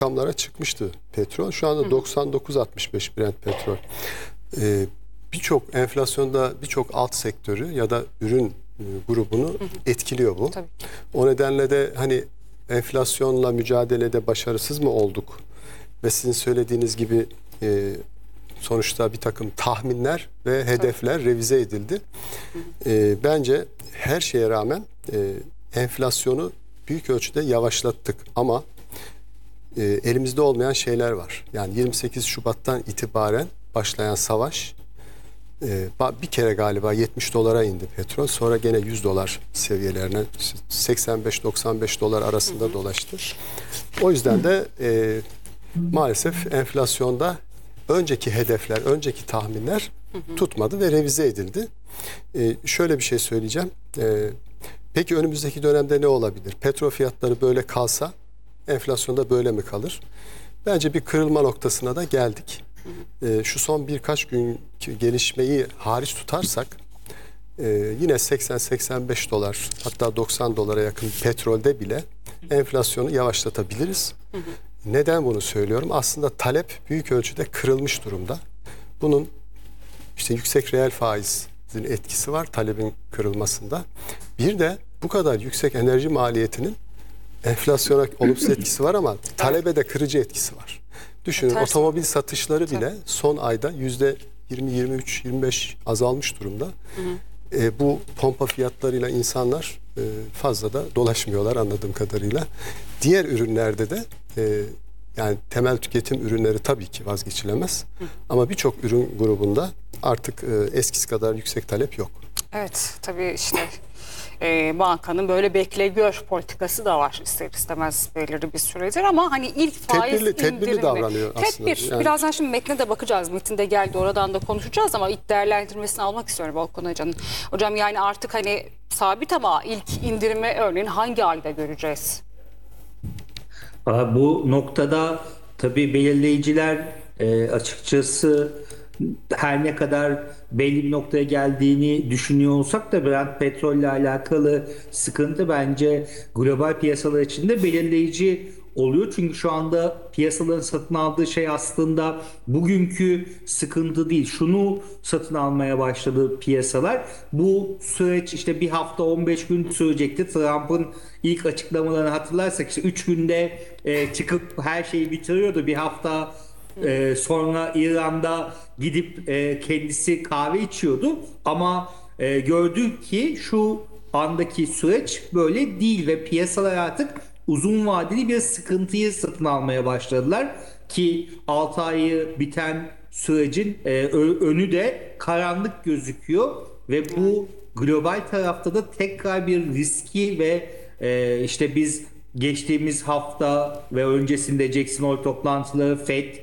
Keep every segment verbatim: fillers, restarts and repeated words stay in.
rakamlara çıkmıştı petrol. Şu anda doksan dokuz altmış beş Brent petrol. Ee, birçok enflasyonda birçok alt sektörü ya da ürün e, grubunu hı hı. etkiliyor bu. Tabii. O nedenle de hani enflasyonla mücadelede başarısız mı olduk? Ve sizin söylediğiniz gibi e, sonuçta bir takım tahminler ve hedefler Tabii. revize edildi. E, bence her şeye rağmen e, enflasyonu büyük ölçüde yavaşlattık ama e, elimizde olmayan şeyler var. Yani yirmi sekiz Şubat'tan itibaren başlayan savaş e, bir kere galiba yetmiş dolara indi petrol. Sonra gene yüz dolar seviyelerine seksen beş doksan beş dolar arasında hı hı. dolaştı. O yüzden de e, maalesef enflasyonda önceki hedefler, önceki tahminler hı hı. tutmadı ve revize edildi. E, şöyle bir şey söyleyeceğim. E, peki önümüzdeki dönemde ne olabilir? Petrol fiyatları böyle kalsa enflasyonda böyle mi kalır? Bence bir kırılma noktasına da geldik. E, şu son birkaç gün gelişmeyi hariç tutarsak e, yine seksen seksen beş dolar hatta doksan dolara yakın petrolde bile enflasyonu yavaşlatabiliriz. Hı hı. Neden bunu söylüyorum? Aslında talep büyük ölçüde kırılmış durumda. Bunun işte yüksek reel faizin etkisi var talebin kırılmasında. Bir de bu kadar yüksek enerji maliyetinin enflasyona olumsuz etkisi var ama talebe de kırıcı etkisi var. Düşünün Ters otomobil satışları bile Tabii. son ayda yüzde yirmi yirmi üç yirmi beş azalmış durumda. Hı hı. E, bu pompa fiyatlarıyla insanlar e, fazla da dolaşmıyorlar anladığım kadarıyla. Diğer ürünlerde de e, yani temel tüketim ürünleri tabii ki vazgeçilemez. Hı. Ama birçok ürün grubunda artık e, eskisi kadar yüksek talep yok. Evet tabii işte e, bankanın böyle bekle gör politikası da var ister istemez belirli bir süredir ama hani ilk faiz tedbirli, tedbirli indirimi. davranıyor aslında. Tedbir. Yani... Birazdan şimdi metne de bakacağız. Metinde geldi oradan da konuşacağız ama ilk değerlendirmesini almak istiyorum Volkan Hoca'nın. Hocam yani artık hani sabit ama ilk indirimi örneğin hangi ayda göreceğiz? Bu noktada tabii belirleyiciler e, açıkçası her ne kadar belli bir noktaya geldiğini düşünüyor olsak da Brent petrolle alakalı sıkıntı bence global piyasalar için de belirleyici oluyor. Çünkü şu anda piyasaların satın aldığı şey aslında bugünkü sıkıntı değil. Şunu satın almaya başladı piyasalar. Bu süreç işte bir hafta on beş gün sürecekti. Trump'ın ilk açıklamalarını hatırlarsak işte üç günde e, çıkıp her şeyi bitiriyordu. Bir hafta e, sonra İran'da gidip e, kendisi kahve içiyordu. Ama e, gördük ki şu andaki süreç böyle değil ve piyasalar artık uzun vadeli bir sıkıntıyı satın almaya başladılar ki altı ayı biten sürecin e, önü de karanlık gözüküyor ve bu global tarafta da tekrar bir riski ve e, işte biz geçtiğimiz hafta ve öncesinde Jackson Hole toplantıları, Fed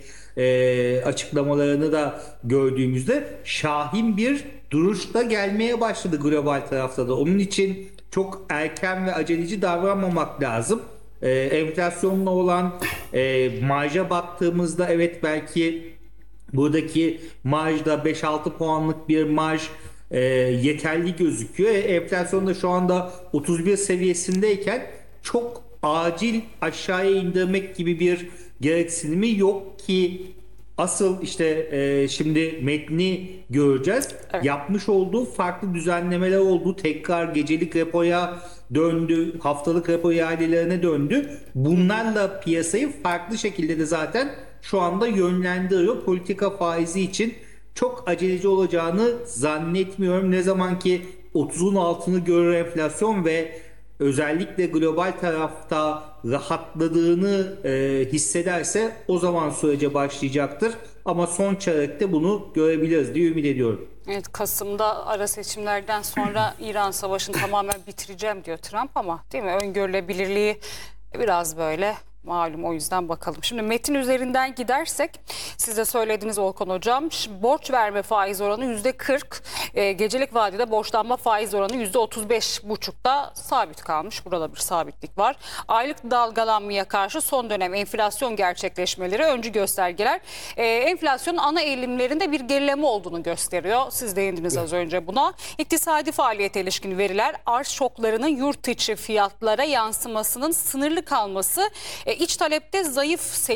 e, açıklamalarını da gördüğümüzde şahin bir duruşta gelmeye başladı global tarafta da. Onun için çok erken ve aceleci davranmamak lazım. Ee, enflasyonla olan e, marja baktığımızda evet belki buradaki marjda beş altı puanlık bir marj e, yeterli gözüküyor. E, enflasyon da şu anda otuz bir seviyesindeyken çok acil aşağıya indirmek gibi bir gereksinimi yok ki asıl işte e, şimdi metni göreceğiz. Evet. Yapmış olduğu farklı düzenlemeler oldu. Tekrar gecelik repoya döndü. Haftalık repo iadelerine döndü. Bunlarla piyasayı farklı şekilde de zaten şu anda yönlendiriyor. Politika faizi için çok aceleci olacağını zannetmiyorum. Ne zaman ki otuzun altını görür enflasyon ve özellikle global tarafta rahatladığını e, hissederse o zaman sürece başlayacaktır. Ama son çeyrekte bunu görebiliriz diye ümit ediyorum. Evet, Kasım'da ara seçimlerden sonra İran Savaşı'nı tamamen bitireceğim diyor Trump ama değil mi? Öngörülebilirliği biraz böyle malum, o yüzden bakalım. Şimdi metin üzerinden gidersek siz de söylediniz Volkan Hocam. Borç verme faiz oranı yüzde kırk. E, gecelik vadede borçlanma faiz oranı yüzde otuz beş buçukta sabit kalmış. Burada bir sabitlik var. Aylık dalgalanmaya karşı son dönem enflasyon gerçekleşmeleri öncü göstergeler. E, enflasyonun ana eğilimlerinde bir gerileme olduğunu gösteriyor. Siz değindiniz az önce buna. İktisadi faaliyete ilişkin veriler arz şoklarının yurt içi fiyatlara yansımasının sınırlı kalması, e, iç talepte zayıf